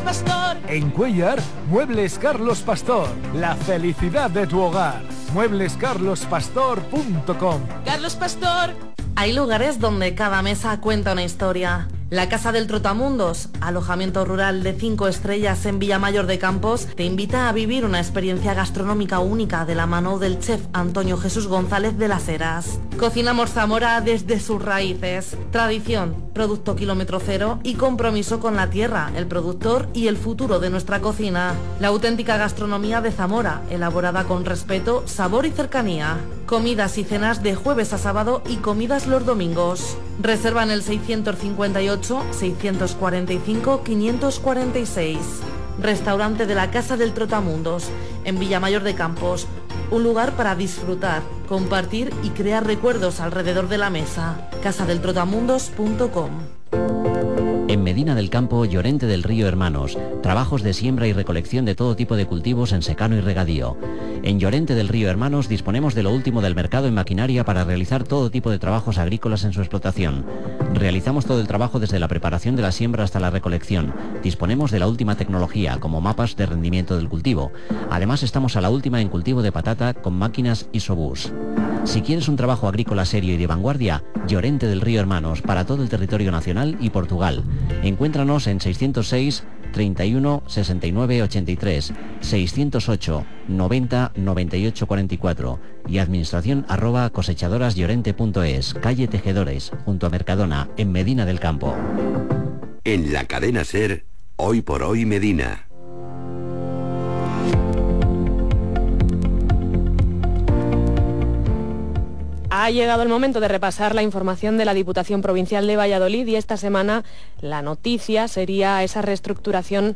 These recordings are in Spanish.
Pastor. En Cuéllar, Muebles Carlos Pastor. La felicidad de tu hogar. mueblescarlospastor.com. Carlos Pastor. Hay lugares donde cada mesa cuenta una historia. La Casa del Trotamundos, alojamiento rural de 5 estrellas en Villamayor de Campos, te invita a vivir una experiencia gastronómica única de la mano del chef Antonio Jesús González de las Heras. Cocinamos Zamora desde sus raíces. Tradición, producto kilómetro cero y compromiso con la tierra, el productor y el futuro de nuestra cocina. La auténtica gastronomía de Zamora, elaborada con respeto, sabor y cercanía. Comidas y cenas de jueves a sábado y comidas los domingos. Reserva en el 658-645-546. Restaurante de la Casa del Trotamundos, en Villamayor de Campos. Un lugar para disfrutar, compartir y crear recuerdos alrededor de la mesa. casadeltrotamundos.com. En Medina del Campo, Llorente del Río Hermanos, trabajos de siembra y recolección de todo tipo de cultivos en secano y regadío. En Llorente del Río Hermanos disponemos de lo último del mercado en maquinaria para realizar todo tipo de trabajos agrícolas en su explotación. Realizamos todo el trabajo desde la preparación de la siembra hasta la recolección. Disponemos de la última tecnología, como mapas de rendimiento del cultivo. Además estamos a la última en cultivo de patata con máquinas Isobús. Si quieres un trabajo agrícola serio y de vanguardia, Llorente del Río Hermanos, para todo el territorio nacional y Portugal. Encuéntranos en 606 31 69 83, 608 90 98 44 y administración @cosechadorasllorente.es, calle Tejedores, junto a Mercadona, en Medina del Campo. En la cadena SER, Hoy por Hoy Medina. Ha llegado el momento de repasar la información de la Diputación Provincial de Valladolid y esta semana la noticia sería esa reestructuración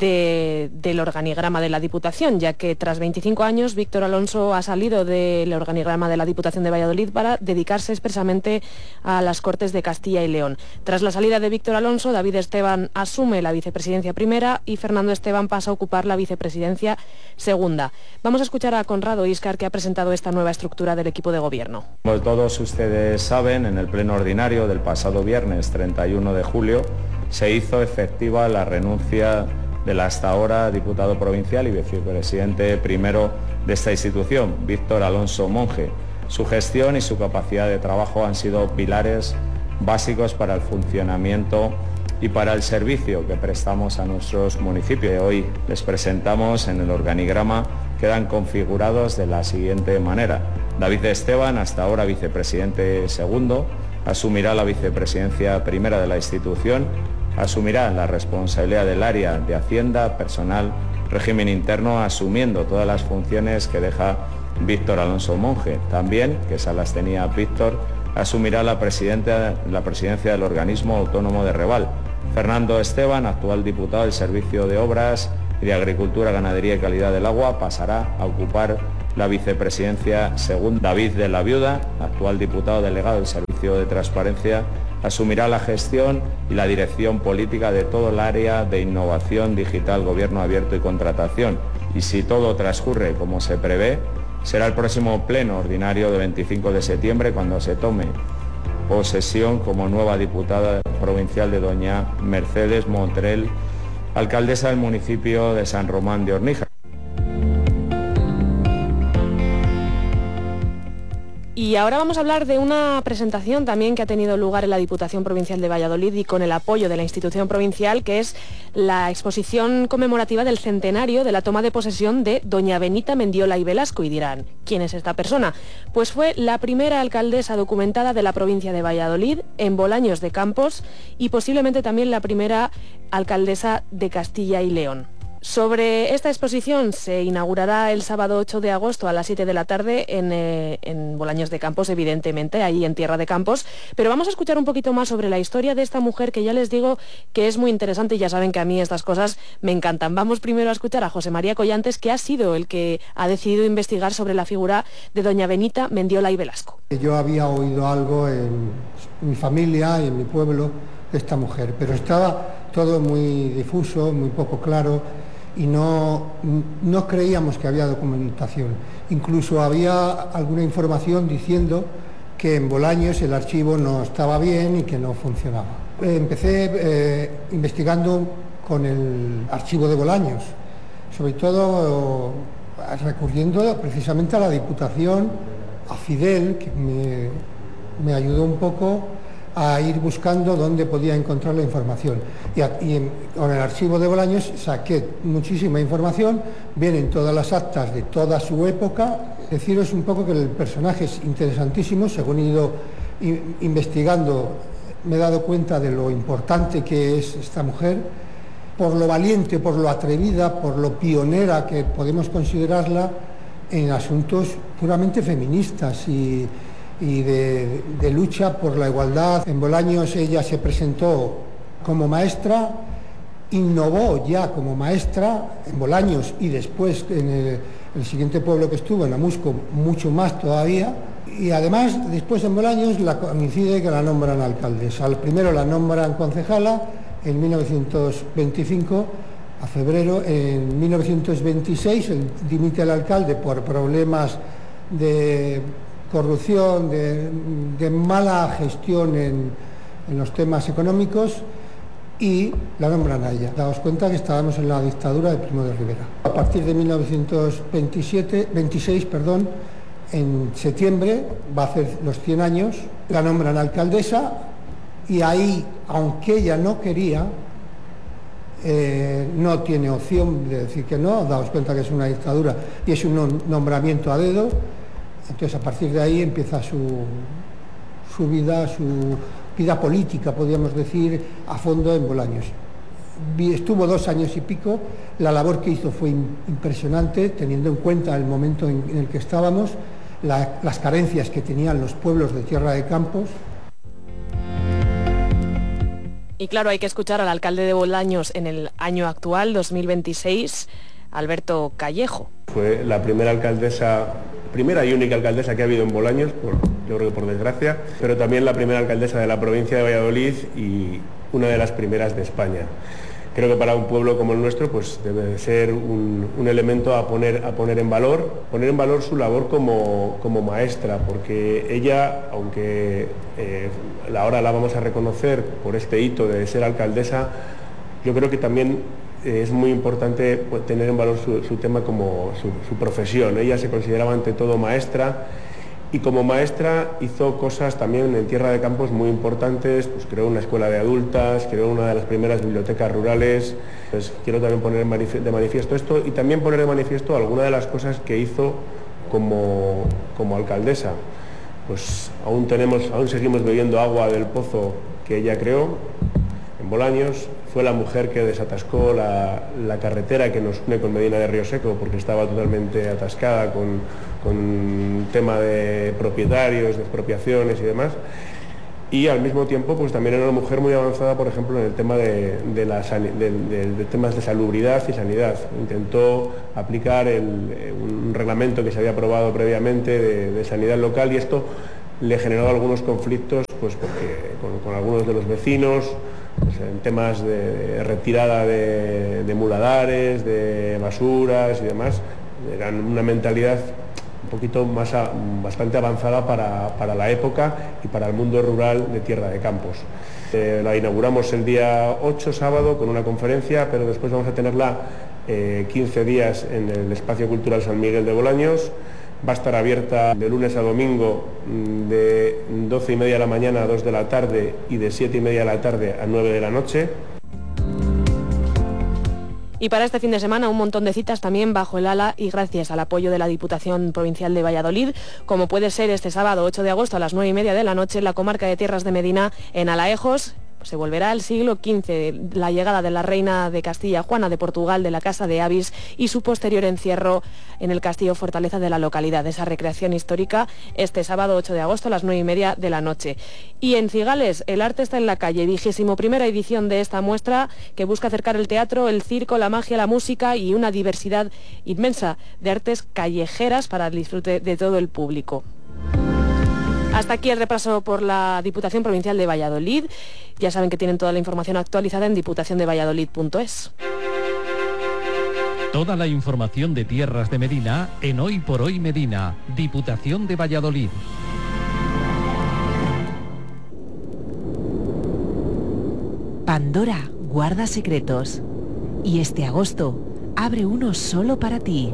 del organigrama de la Diputación, ya que tras 25 años Víctor Alonso ha salido del organigrama de la Diputación de Valladolid para dedicarse expresamente a las Cortes de Castilla y León. Tras la salida de Víctor Alonso, David Esteban asume la vicepresidencia primera y Fernando Esteban pasa a ocupar la vicepresidencia segunda. Vamos a escuchar a Conrado Íscar, que ha presentado esta nueva estructura del equipo de gobierno. Como todos ustedes saben, en el pleno ordinario del pasado viernes 31 de julio se hizo efectiva la renuncia del hasta ahora diputado provincial y vicepresidente primero de esta institución, Víctor Alonso Monge. Su gestión y su capacidad de trabajo han sido pilares básicos para el funcionamiento y para el servicio que prestamos a nuestros municipios. Hoy les presentamos en el organigrama, quedan configurados de la siguiente manera. David Esteban, hasta ahora vicepresidente segundo, asumirá la vicepresidencia primera de la institución, asumirá la responsabilidad del área de Hacienda, personal, régimen interno, asumiendo todas las funciones que deja Víctor Alonso Monge. También, que esas las tenía Víctor, asumirá la presidencia del organismo autónomo de Reval. Fernando Esteban, actual diputado del Servicio de Obras y de Agricultura, Ganadería y Calidad del Agua, pasará a ocupar la vicepresidencia segunda. David de la Viuda, actual diputado delegado del Servicio de Transparencia, asumirá la gestión y la dirección política de todo el área de innovación digital, gobierno abierto y contratación. Y si todo transcurre como se prevé, será el próximo pleno ordinario de 25 de septiembre cuando se tome posesión como nueva diputada provincial de doña Mercedes Montrell, alcaldesa del municipio de San Román de Orníjar. Y ahora vamos a hablar de una presentación también que ha tenido lugar en la Diputación Provincial de Valladolid y con el apoyo de la institución provincial, que es la exposición conmemorativa del centenario de la toma de posesión de doña Benita Mendiola y Velasco. Y dirán, ¿quién es esta persona? Pues fue la primera alcaldesa documentada de la provincia de Valladolid, en Bolaños de Campos, y posiblemente también la primera alcaldesa de Castilla y León. Sobre esta exposición se inaugurará el sábado 8 de agosto a las 7 de la tarde en Bolaños de Campos, evidentemente, ahí en Tierra de Campos. Pero vamos a escuchar un poquito más sobre la historia de esta mujer, que ya les digo que es muy interesante y ya saben que a mí estas cosas me encantan. Vamos primero a escuchar a José María Collantes, que ha sido el que ha decidido investigar sobre la figura de doña Benita Mendiola y Velasco. Yo había oído algo en mi familia y en mi pueblo de esta mujer, pero estaba todo muy difuso, muy poco claro, y no creíamos que había documentación. Incluso había alguna información diciendo que en Bolaños el archivo no estaba bien y que no funcionaba. Empecé investigando con el archivo de Bolaños, sobre todo recurriendo precisamente a la Diputación, a Fidel, que me ayudó un poco a ir buscando dónde podía encontrar la información. Con el archivo de Bolaños saqué muchísima información, vienen todas las actas de toda su época. Deciros un poco que el personaje es interesantísimo, según he ido investigando me he dado cuenta de lo importante que es esta mujer, por lo valiente, por lo atrevida, por lo pionera que podemos considerarla en asuntos puramente feministas y de lucha por la igualdad. En Bolaños ella se presentó como maestra, innovó ya como maestra en Bolaños y después en el siguiente pueblo que estuvo, en Amusco, mucho más todavía. Y además, después en Bolaños coincide que la nombran alcaldesa. Primero la nombran concejala en 1925, a febrero. En 1926 dimite el alcalde por problemas de corrupción, de mala gestión en los temas económicos, y la nombran a ella. Daos cuenta que estábamos en la dictadura de Primo de Rivera. A partir de 1926, en septiembre va a hacer los 100 años, la nombran alcaldesa, y ahí, aunque ella no quería, no tiene opción de decir que no. Daos cuenta que es una dictadura y es un nombramiento a dedo. Entonces, a partir de ahí empieza su vida política, podríamos decir, a fondo en Bolaños. Estuvo 2 años y pico. La labor que hizo fue impresionante, teniendo en cuenta el momento en el que estábamos, las carencias que tenían los pueblos de Tierra de Campos. Y claro, hay que escuchar al alcalde de Bolaños en el año actual, 2026, Alberto Callejo. Fue la primera y única alcaldesa que ha habido en Bolaños, yo creo que por desgracia, pero también la primera alcaldesa de la provincia de Valladolid y una de las primeras de España. Creo que para un pueblo como el nuestro pues debe ser un elemento a poner en valor su labor como maestra, porque ella, aunque ahora la vamos a reconocer por este hito de ser alcaldesa, yo creo que también es muy importante tener en valor su tema como su profesión. Ella se consideraba ante todo maestra, y como maestra hizo cosas también en Tierra de Campos muy importantes. Pues creó una escuela de adultas, creó una de las primeras bibliotecas rurales. Pues quiero también poner de manifiesto esto, y también poner de manifiesto algunas de las cosas que hizo como alcaldesa. Pues aún seguimos bebiendo agua del pozo que ella creó en Bolaños. Fue la mujer que desatascó la carretera que nos une con Medina de Río Seco, porque estaba totalmente atascada con tema de propietarios, de expropiaciones y demás. Y al mismo tiempo pues también era una mujer muy avanzada, por ejemplo, en el tema de temas de salubridad y sanidad. Intentó aplicar un reglamento que se había aprobado previamente de sanidad local, y esto le generó algunos conflictos pues porque con algunos de los vecinos, pues en temas de retirada de muladares, de basuras y demás. Eran una mentalidad un poquito bastante avanzada para la época y para el mundo rural de Tierra de Campos. La inauguramos el día 8, sábado, con una conferencia, pero después vamos a tenerla 15 días en el Espacio Cultural San Miguel de Bolaños. Va a estar abierta de lunes a domingo de 12:30 de la mañana a 2 de la tarde y de 7:30 de la tarde a 9 de la noche. Y para este fin de semana un montón de citas también bajo el ala y gracias al apoyo de la Diputación Provincial de Valladolid, como puede ser este sábado 8 de agosto a las 9:30 de la noche en la comarca de Tierras de Medina, en Alaejos. Se volverá al siglo XV la llegada de la reina de Castilla, Juana de Portugal, de la Casa de Avis, y su posterior encierro en el castillo fortaleza de la localidad. Esa recreación histórica este sábado 8 de agosto a las 9:30 de la noche. Y en Cigales, el arte está en la calle, 21ª edición de esta muestra que busca acercar el teatro, el circo, la magia, la música y una diversidad inmensa de artes callejeras para el disfrute de todo el público. Hasta aquí el repaso por la Diputación Provincial de Valladolid. Ya saben que tienen toda la información actualizada en diputaciondevalladolid.es. Toda la información de Tierras de Medina en Hoy por Hoy Medina, Diputación de Valladolid. Pandora guarda secretos. Y este agosto, abre uno solo para ti.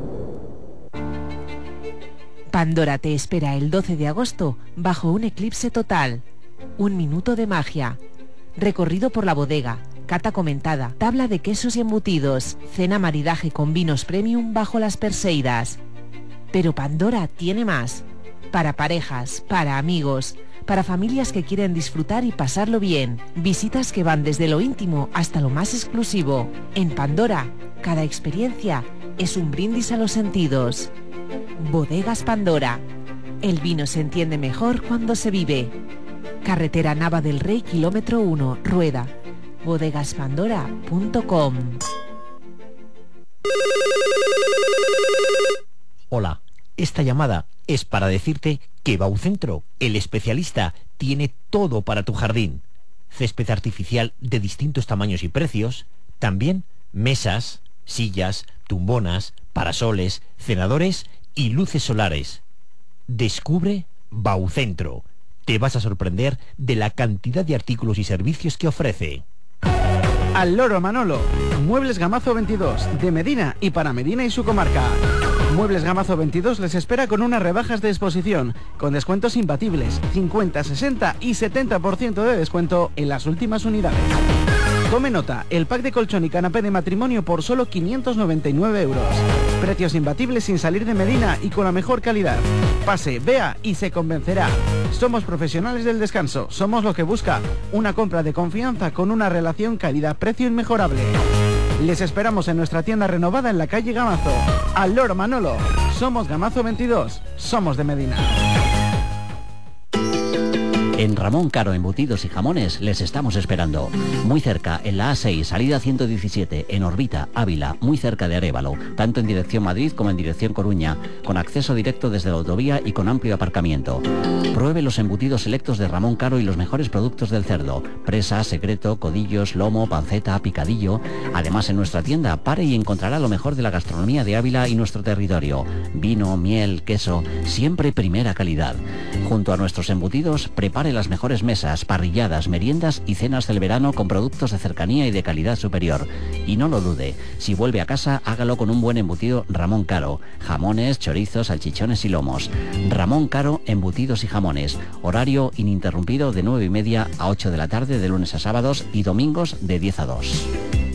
Pandora te espera el 12 de agosto bajo un eclipse total. 1 minuto de magia. Recorrido por la bodega, cata comentada, tabla de quesos y embutidos, cena maridaje con vinos premium bajo las Perseidas. Pero Pandora tiene más. Para parejas, para amigos, para familias que quieren disfrutar y pasarlo bien. Visitas que van desde lo íntimo hasta lo más exclusivo. En Pandora, cada experiencia es un brindis a los sentidos. Bodegas Pandora. El vino se entiende mejor cuando se vive. Carretera Nava del Rey, kilómetro 1, Rueda. bodegaspandora.com. Hola, esta llamada es para decirte que Baucentro, el especialista, tiene todo para tu jardín. Césped artificial de distintos tamaños y precios, también mesas, sillas, tumbonas, parasoles, cenadores y luces solares. Descubre Baucentro. Te vas a sorprender de la cantidad de artículos y servicios que ofrece. Al loro Manolo, Muebles Gamazo 22, de Medina y para Medina y su comarca. Muebles Gamazo 22 les espera con unas rebajas de exposición, con descuentos imbatibles, 50, 60 y 70% de descuento en las últimas unidades. Tome nota, el pack de colchón y canapé de matrimonio por solo 599 euros. Precios imbatibles sin salir de Medina y con la mejor calidad. Pase, vea y se convencerá. Somos profesionales del descanso, somos lo que busca una compra de confianza con una relación calidad-precio inmejorable. Les esperamos en nuestra tienda renovada en la calle Gamazo. Al loro Manolo, somos Gamazo 22, somos de Medina. En Ramón Caro Embutidos y Jamones les estamos esperando. Muy cerca, en la A6, salida 117, en Orbita, Ávila, muy cerca de Arévalo, tanto en dirección Madrid como en dirección Coruña, con acceso directo desde la autovía y con amplio aparcamiento. Pruebe los embutidos selectos de Ramón Caro y los mejores productos del cerdo: presa, secreto, codillos, lomo, panceta, picadillo. Además, en nuestra tienda pare y encontrará lo mejor de la gastronomía de Ávila y nuestro territorio. Vino, miel, queso, siempre primera calidad. Junto a nuestros embutidos, prepare las mejores mesas, parrilladas, meriendas y cenas del verano con productos de cercanía y de calidad superior. Y no lo dude, si vuelve a casa, hágalo con un buen embutido Ramón Caro. Jamones, chorizos, salchichones y lomos. Ramón Caro Embutidos y Jamones. Horario ininterrumpido de 9:30 a 8 de la tarde de lunes a sábados y domingos de 10 a 2.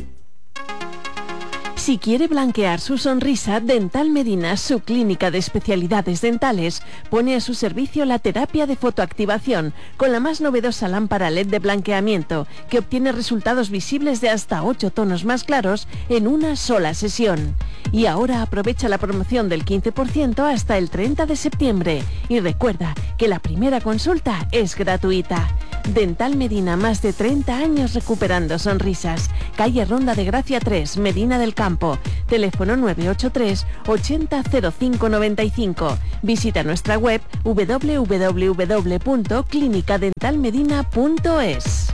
Si quiere blanquear su sonrisa, Dental Medina, su clínica de especialidades dentales, pone a su servicio la terapia de fotoactivación con la más novedosa lámpara LED de blanqueamiento, que obtiene resultados visibles de hasta 8 tonos más claros en una sola sesión. Y ahora aprovecha la promoción del 15% hasta el 30 de septiembre. Y recuerda que la primera consulta es gratuita. Dental Medina, más de 30 años recuperando sonrisas. Calle Ronda de Gracia 3, Medina del Campo. Teléfono 983 80 05 95. Visita nuestra web www.clinicadentalmedina.es.